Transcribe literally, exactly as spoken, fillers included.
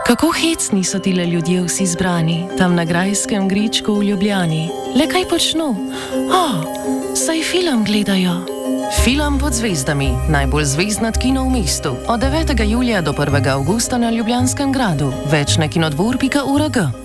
Kako hecni so tile ljudje vsi zbrani, tam na grajskem gričku v Ljubljani. Le kaj počnu? O, saj film gledajo. Film pod zvezdami, najbolj zvezdnat kino v mestu. Od devetega julija do prvega avgusta na Ljubljanskem gradu. Več na kinodvor pika org.